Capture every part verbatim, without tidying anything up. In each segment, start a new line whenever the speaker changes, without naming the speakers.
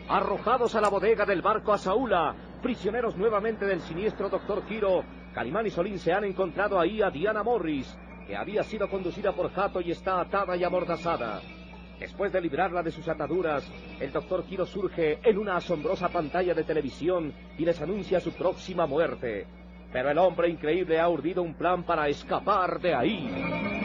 Arrojados a la bodega del barco Asaula, prisioneros nuevamente del siniestro doctor Quiro, Calimán y Solín se han encontrado ahí a Diana Morris, que había sido conducida por Hato y está atada y amordazada. Después de librarla de sus ataduras, el doctor Quiro surge en una asombrosa pantalla de televisión y les anuncia su próxima muerte. Pero el hombre increíble ha urdido un plan para escapar de ahí.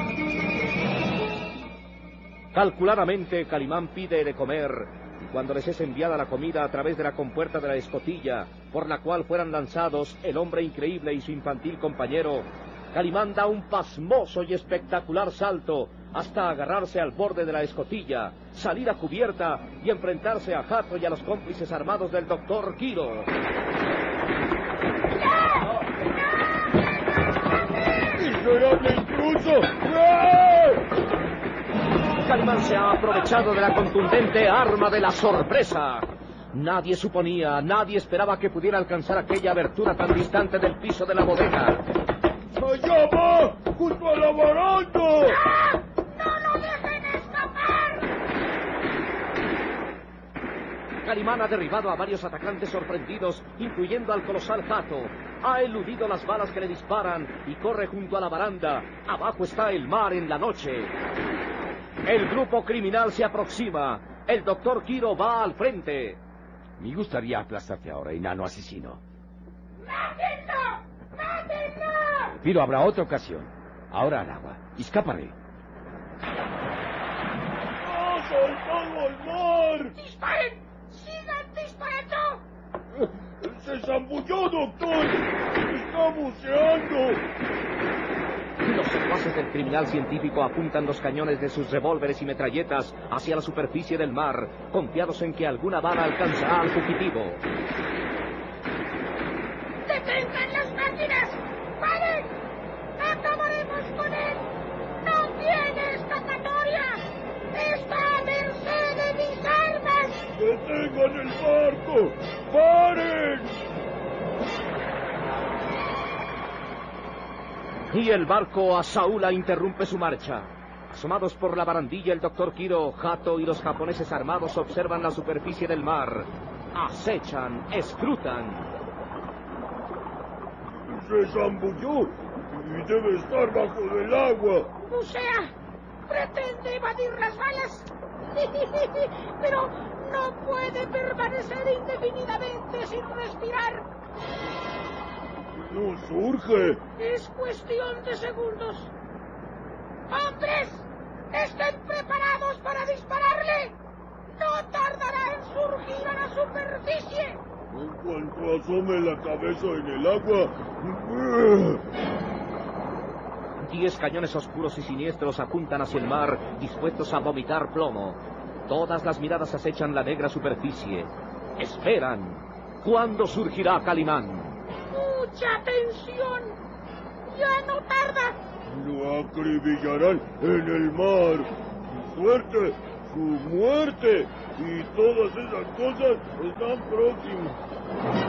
Calculadamente, Calimán pide de comer, y cuando les es enviada la comida a través de la compuerta de la escotilla, por la cual fueran lanzados el hombre increíble y su infantil compañero, Calimán da un pasmoso y espectacular salto hasta agarrarse al borde de la escotilla, salir a cubierta y enfrentarse a Hato y a los cómplices armados del doctor Quiro.
¡Miserable intruso!
Calimán se ha aprovechado de la contundente arma de la sorpresa. Nadie suponía, nadie esperaba que pudiera alcanzar aquella abertura tan distante del piso de la bodega.
¡Allá va! ¡Junto a la baranda!
¡Ah! ¡No lo dejen escapar!
Calimán ha derribado a varios atacantes sorprendidos, incluyendo al colosal Hato. Ha eludido las balas que le disparan y corre junto a la baranda. Abajo está el mar en la noche. El grupo criminal se aproxima. El doctor Quiro va al frente.
Me gustaría aplastarte ahora, enano asesino.
¡Mátenlo! ¡Mátenlo!
Pero habrá otra ocasión. Ahora al agua. Escápale.
¡Ha saltado al mar!
¡Disparen! ¡Sigan disparando!
¡Se zambulló, doctor! ¡Está buceando!
Los secuaces del criminal científico apuntan los cañones de sus revólveres y metralletas hacia la superficie del mar, confiados en que alguna bala alcanzará al fugitivo.
¡Detengan las máquinas! ¡Paren! ¡Acabaremos con él! ¡No tiene escapatoria! ¡Está a merced de mis armas!
¡Detengan el barco! ¡Paren!
Y el barco Asaula interrumpe su marcha. Asomados por la barandilla, el doctor Quiro, Hato y los japoneses armados observan la superficie del mar. Acechan, escrutan.
Se zambulló y debe estar bajo del agua.
¡Bucea! ¡Pretende evadir las balas! Pero no puede permanecer indefinidamente sin respirar.
¡No surge!
Es cuestión de segundos. ¡Hombres! ¡Estén preparados para dispararle! ¡No tardará en surgir a la superficie!
En cuanto asome la cabeza en el agua...
Diez cañones oscuros y siniestros apuntan hacia el mar, dispuestos a vomitar plomo. Todas las miradas acechan la negra superficie. Esperan. ¿Cuándo surgirá Calimán?
¡Mucha atención! ¡Ya no tarda!
Lo acribillarán en el mar. Su suerte, su muerte y todas esas cosas están próximas.